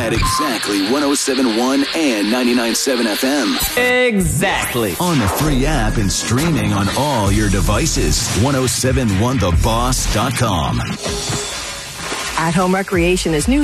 at exactly 107.1 and 99.7 FM. Exactly. On the free app and streaming on all your devices. 1071theboss.com. At-home recreation is new